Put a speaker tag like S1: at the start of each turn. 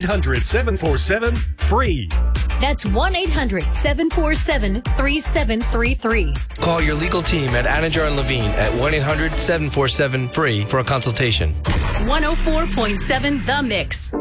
S1: 1-800-747-FREE.
S2: That's 1-800-747-3733.
S3: Call your legal team at Anidjar and Levine at 1-800-747-FREE for a consultation.
S2: 104.7 The Mix.